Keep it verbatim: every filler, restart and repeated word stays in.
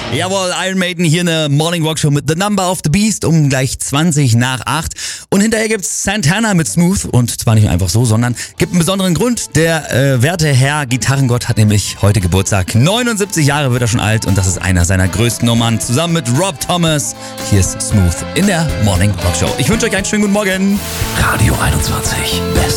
Jawohl, Iron Maiden hier eine Morning Rock Show mit The Number of the Beast um gleich zwanzig nach acht. Und hinterher gibt's Santana mit Smooth. Und zwar nicht einfach so, sondern gibt einen besonderen Grund. Der äh, werte Herr Gitarrengott hat nämlich heute Geburtstag. neunundsiebzig Jahre wird er schon alt und das ist einer seiner größten Nummern. Zusammen mit Rob Thomas. Hier ist Smooth in der Morning Rock Show. Ich wünsche euch einen schönen guten Morgen. Radio einundzwanzig. Best